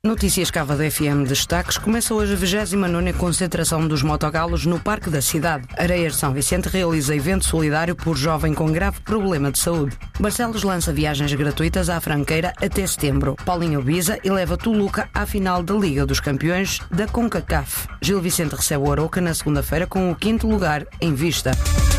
Notícias Cávado FM Destaques. Começa hoje a 29ª concentração dos motogalos no Parque da Cidade. Areias de São Vicente realiza evento solidário por jovem com grave problema de saúde. Barcelos lança viagens gratuitas à Franqueira até setembro. Paulinho Biza eleva Toluca à final da Liga dos Campeões da CONCACAF. Gil Vicente recebe o Arouca na segunda-feira com o 5º lugar em vista.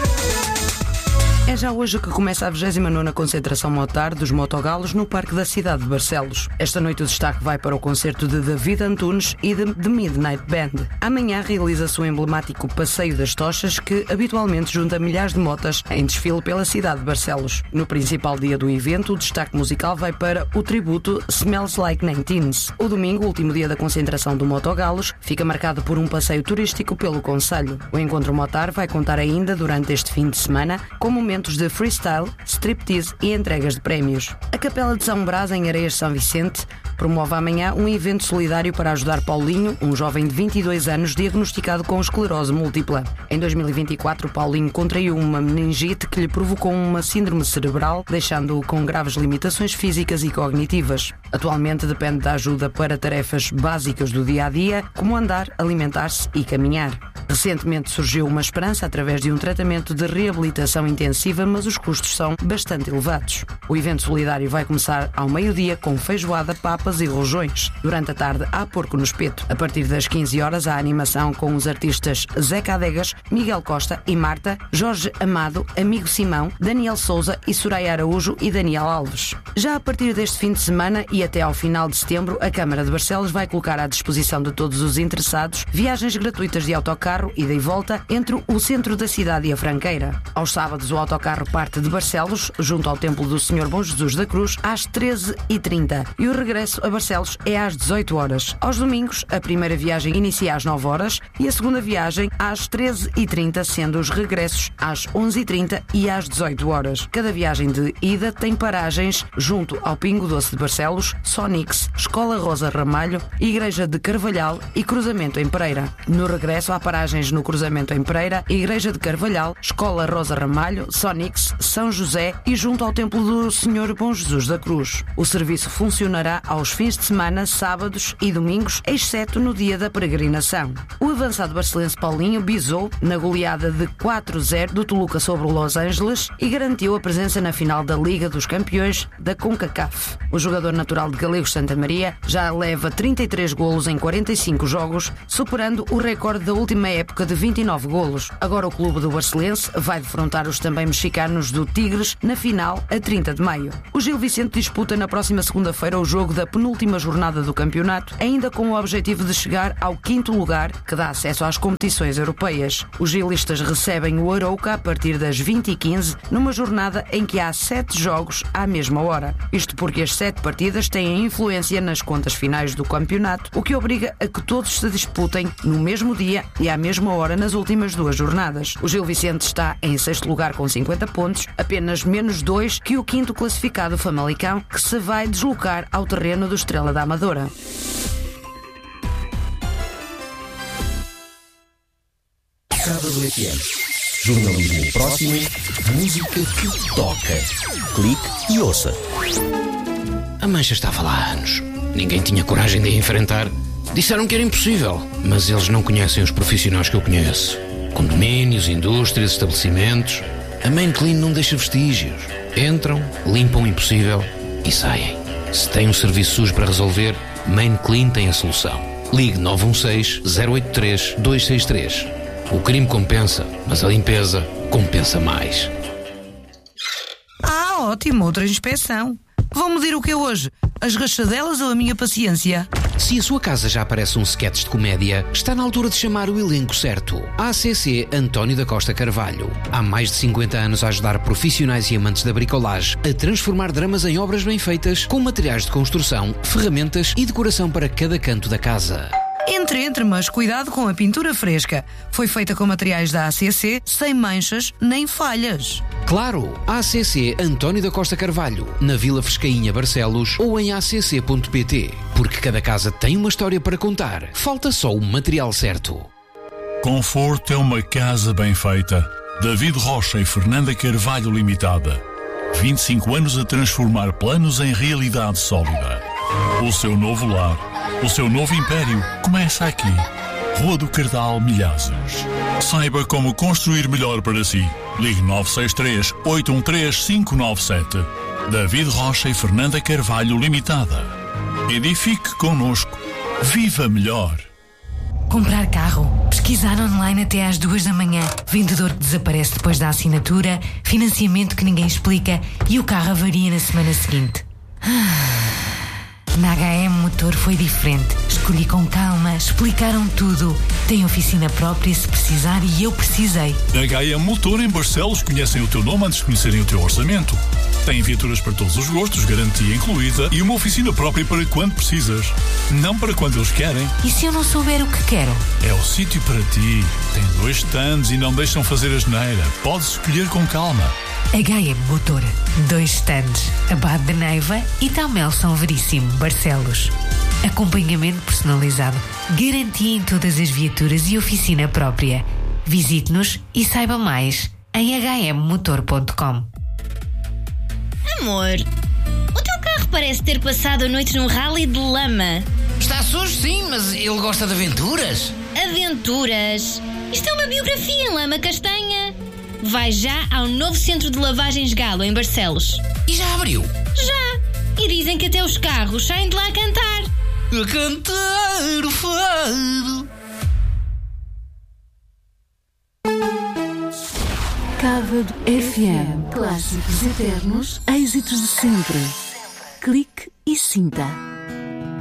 É já hoje que começa a 29ª concentração motar dos motogalos no Parque da Cidade de Barcelos. Esta noite o destaque vai para o concerto de David Antunes e de The Midnight Band. Amanhã realiza-se o emblemático Passeio das Tochas, que habitualmente junta milhares de motas em desfile pela cidade de Barcelos. No principal dia do evento, o destaque musical vai para o tributo Smells Like 19. O domingo, último dia da concentração do Motogalos, fica marcado por um passeio turístico pelo concelho. O encontro motar vai contar ainda, durante este fim de semana, com momentos de freestyle, striptease e entregas de prémios. A Capela de São Brás, em Areias de São Vicente, promove amanhã um evento solidário para ajudar Paulinho, um jovem de 22 anos diagnosticado com esclerose múltipla. Em 2024, Paulinho contraiu uma meningite que lhe provocou uma síndrome cerebral, deixando-o com graves limitações físicas e cognitivas. Atualmente depende da ajuda para tarefas básicas do dia-a-dia, como andar, alimentar-se e caminhar. Recentemente surgiu uma esperança através de um tratamento de reabilitação intensiva, mas os custos são bastante elevados. O evento solidário vai começar ao meio-dia com feijoada, papas e rojões. Durante a tarde há porco no espeto. A partir das 15 horas há animação com os artistas Zé Cadegas, Miguel Costa e Marta, Jorge Amado, Amigo Simão, Daniel Souza e Soraya Araújo e Daniel Alves. Já a partir deste fim de semana e até ao final de setembro, a Câmara de Barcelos vai colocar à disposição de todos os interessados viagens gratuitas de autocarro, ida e volta, entre o centro da cidade e a Franqueira. Aos sábados o autocarro parte de Barcelos, junto ao Templo do Senhor Bom Jesus da Cruz, às 13h30 e o regresso a Barcelos é às 18 horas. Aos domingos, a primeira viagem inicia às 9 horas e a segunda viagem às 13h30, sendo os regressos às 11h30 e às 18 horas. Cada viagem de ida tem paragens junto ao Pingo Doce de Barcelos, Sonix, Escola Rosa Ramalho, Igreja de Carvalhal e Cruzamento em Pereira. No regresso há paragens no Cruzamento em Pereira, Igreja de Carvalhal, Escola Rosa Ramalho, Sonix, São José e junto ao Templo do Senhor Bom Jesus da Cruz. O serviço funcionará aos fins de semana, sábados e domingos, exceto no dia da peregrinação. O avançado barcelense Paulinho bisou na goleada de 4-0 do Toluca sobre o Los Angeles e garantiu a presença na final da Liga dos Campeões da CONCACAF. O jogador natural de Galegos Santa Maria já leva 33 golos em 45 jogos, superando o recorde da última época de 29 golos. Agora o clube do Barcelense vai defrontar os também mexicanos do Tigres na final a 30 de maio. O Gil Vicente disputa na próxima segunda-feira o jogo da penúltima jornada do campeonato, ainda com o objetivo de chegar ao 5º lugar, que dá acesso às competições europeias. Os gilistas recebem o Arouca a partir das 20h15, numa jornada em que há 7 jogos à mesma hora. Isto porque as 7 partidas têm influência nas contas finais do campeonato, o que obriga a que todos se disputem no mesmo dia e à mesma hora nas últimas 2 jornadas. O Gil Vicente está em 6º lugar com 50 pontos, apenas menos 2 que o 5º classificado Famalicão, que se vai deslocar ao terreno do Estrela da Amadora. Cávado FM. Jornalismo próximo, música que toca. Clique e ouça. A mancha estava lá há anos. Ninguém tinha coragem de a enfrentar. Disseram que era impossível, mas eles não conhecem os profissionais que eu conheço. Condomínios, indústrias, estabelecimentos. A Main Clean não deixa vestígios. Entram, limpam o impossível e saem. Se tem um serviço sujo para resolver, Main Clean tem a solução. Ligue 916-083-263. O crime compensa, mas a limpeza compensa mais. Ah, ótimo, outra inspeção. Vão medir o que é hoje? As rachadelas ou a minha paciência? Se a sua casa já parece um sketch de comédia, está na altura de chamar o elenco certo. ACC António da Costa Carvalho. Há mais de 50 anos a ajudar profissionais e amantes da bricolagem a transformar dramas em obras bem feitas, com materiais de construção, ferramentas e decoração para cada canto da casa. Entre, mas cuidado com a pintura fresca. Foi feita com materiais da ACC, sem manchas nem falhas. Claro, ACC António da Costa Carvalho, na Vila Frescainha, Barcelos, ou em acc.pt. Porque cada casa tem uma história para contar. Falta só o material certo. Conforto é uma casa bem feita. David Rocha e Fernanda Carvalho Limitada. 25 anos a transformar planos em realidade sólida. O seu novo lar O seu novo império começa aqui. Rua do Cardal, Milhazes. Saiba como construir melhor para si. Ligue 963-813-597. David Rocha e Fernanda Carvalho Limitada. Edifique connosco. Viva melhor. Comprar carro, pesquisar online até às 2 da manhã, vendedor que desaparece depois da assinatura, financiamento que ninguém explica e o carro avaria na semana seguinte. Na HM Motor foi diferente. Escolhi com calma, explicaram tudo. Tem oficina própria se precisar e eu precisei. HM Motor em Barcelos conhecem o teu nome antes de conhecerem o teu orçamento. Tem viaturas para todos os gostos, garantia incluída e uma oficina própria para quando precisas. Não para quando eles querem. E se eu não souber o que quero? É o sítio para ti. Tem 2 stands e não deixam fazer asneira. Podes escolher com calma. HM Motor, 2 stands, Abade da Neiva e Tamel São Veríssimo, Barcelos. Acompanhamento personalizado, garantia em todas as viaturas e oficina própria. Visite-nos e saiba mais em hmmotor.com. Amor, o teu carro parece ter passado a noite num rally de lama. Está sujo, sim, mas ele gosta de aventuras. Aventuras? Isto é uma biografia em lama castanha. Vai já ao novo centro de lavagens Galo, em Barcelos. E já abriu? Já! E dizem que até os carros saem de lá a cantar. A cantar o fado. Cávado FM. Clássicos eternos, êxitos de sempre. Clique e sinta.